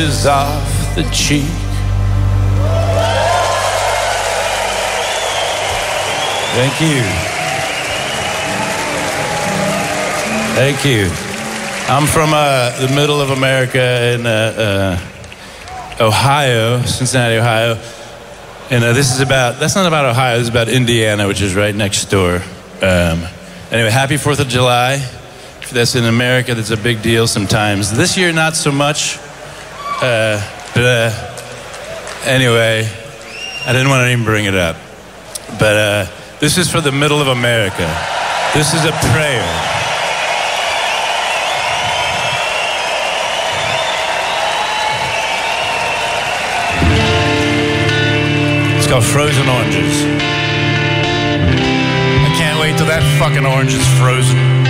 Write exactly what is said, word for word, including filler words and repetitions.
is off the cheek. Thank you. Thank you. I'm from uh, the middle of America in uh, uh, Ohio, Cincinnati, Ohio. And uh, this is about, that's not about Ohio, this is about Indiana, which is right next door. Um, anyway, happy fourth of July. If that's in America, that's a big deal sometimes. This year, not so much. Uh, but uh, anyway, I didn't want to even bring it up. But uh, this is for the middle of America. This is a prayer. It's called Frozen Oranges. I can't wait till that fucking orange is frozen.